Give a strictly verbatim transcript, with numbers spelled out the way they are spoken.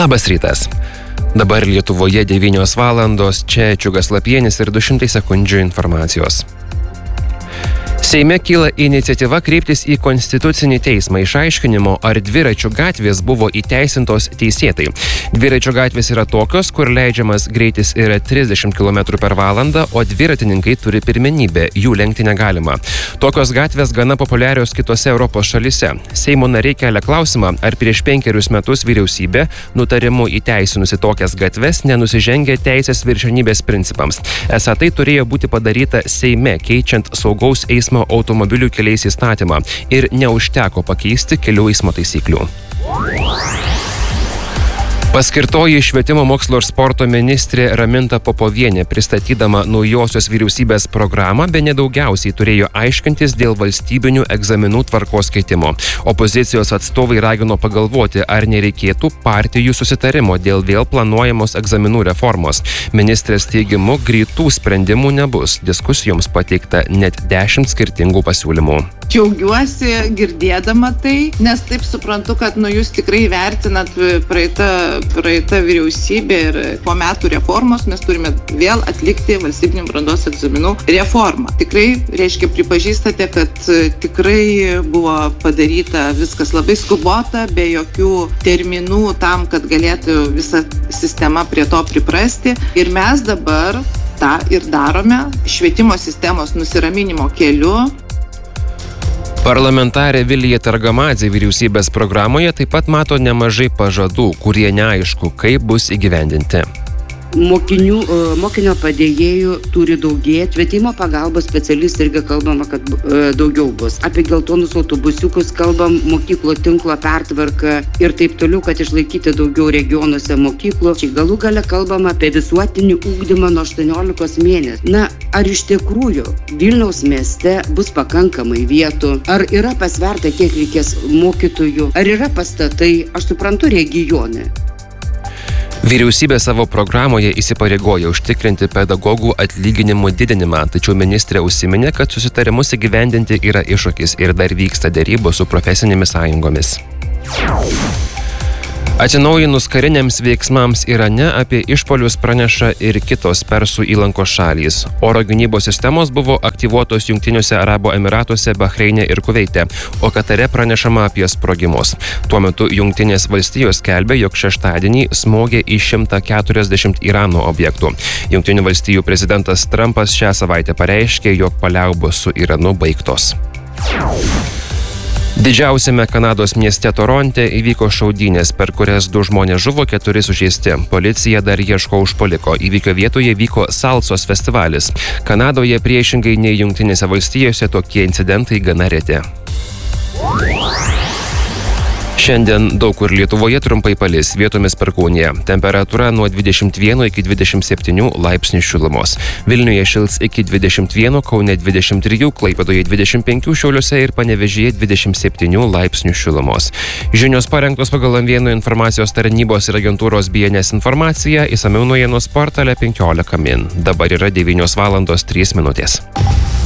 Labas rytas. Dabar Lietuvoje devynios valandos, čia Čiugas Lapienis ir du šimtai sekundžių informacijos. Seime kyla iniciatyva kreiptis į Konstitucinį teismą išaiškinimo, ar dviračių gatvės buvo įteisintos teisėtai. Dviračių gatvės yra tokios, kur leidžiamas greitis yra trisdešimt kilometrų per valandą, o dviratininkai turi pirmenybę, jų lenkti negalima. Tokios gatvės gana populiarios kitose Europos šalyse. Seimo nariai kelia klausimą, ar prieš penkerius metus vyriausybė nutarimu įteisinusi tokias gatves nenusižengė teisės viršenybės principams. Esą tai turėjo būti padaryta Seime, keičiant saugaus eismo automobilių keliais įstatymą ir neužteko pakeisti kelių eismo taisyklių. Paskirtoji švietimo mokslo ir sporto ministrė Raminta Popovienė, pristatydama naujosios vyriausybės programą, bene daugiausiai turėjo aiškintis dėl valstybinių egzaminų tvarkos keitimo. Opozicijos atstovai ragino pagalvoti, ar nereikėtų partijų susitarimo dėl vėl planuojamos egzaminų reformos. Ministrės teigimu, greitų sprendimų nebus. Diskusijoms pateikta net dešimt skirtingų pasiūlymų. Džiaugiuosi girdėdama tai, nes taip suprantu, kad nu, jūs tikrai vertinat praeitą, praeitą vyriausybę ir po metų reformos mes turime vėl atlikti valstybinių brandos egzaminų reformą. Tikrai, reiškia, pripažįstate, kad tikrai buvo padaryta viskas labai skubota, be jokių terminų tam, kad galėtų visa sistema prie to priprasti. Ir mes dabar tą ir darome švietimo sistemos nusiraminimo keliu. Parlamentarė Vilija Targamadzė vyriausybės programoje taip pat mato nemažai pažadų, kurie neaišku, kaip bus įgyvendinti. Mokinių, mokinio padėjėjų turi daugėti, švietimo pagalbos specialistai irgi kalbama, kad daugiau bus. Apie geltonus autobusiukus kalbam, mokyklų tinklo pertvarką ir taip toliau, kad išlaikyti daugiau regionuose mokyklų. Galų gale kalbama apie visuotinį ugdymą nuo aštuoniolikos mėnesių. Na, ar iš tikrųjų Vilniaus mieste bus pakankamai vietų? Ar yra pasverta, kiek reikės mokytojų? Ar yra pastatai? Aš suprantu regione. Vyriausybė savo programoje įsipareigoja užtikrinti pedagogų atlyginimų didinimą, tačiau ministrė užsiminė, kad susitarimus įgyvendinti yra iššūkis ir dar vyksta derybos su profesinėmis sąjungomis. Atsinaujinus kariniams veiksmams Irane apie išpuolius praneša ir kitos Persų įlankos šalys. Oro gynybos sistemos buvo aktyvuotos Jungtiniuose Arabų Emyratuose, Bahreine ir Kuveite, o Katare pranešama apie sprogimus. Tuo metu Jungtinės valstijos skelbia, jog šeštadienį smogė į šimtą keturiasdešimt Irano objektų. Jungtinių valstijų prezidentas Trumpas šią savaitę pareiškė, jog paliaubos su Iranu baigtos. Didžiausiame Kanados mieste Toronte įvyko šaudynės, per kurias du žmonės žuvo, keturi sužeisti. Policija dar ieško užpuoliko. Įvykio vietoje vyko salsos festivalis. Kanadoje priešingai nei Jungtinėse valstijose tokie incidentai gana reti. Šiandien daug kur Lietuvoje trumpai palis, vietomis perkūnija. Temperatūra nuo dvidešimt vieno iki dvidešimt septynių laipsnių šilumos. Vilniuje šils iki dvidešimt vieno, Kaune dvidešimt trijų, Klaipėdoje dvidešimt penkių, Šiauliuose ir Panevėžyje dvidešimt septynių laipsnių šilumos. Žinios parengtos pagal Vieno informacijos tarnybos ir agentūros B N S informaciją, išsamiau naujienos portale penkiolika min. Dabar yra devynios valandos trys minutės.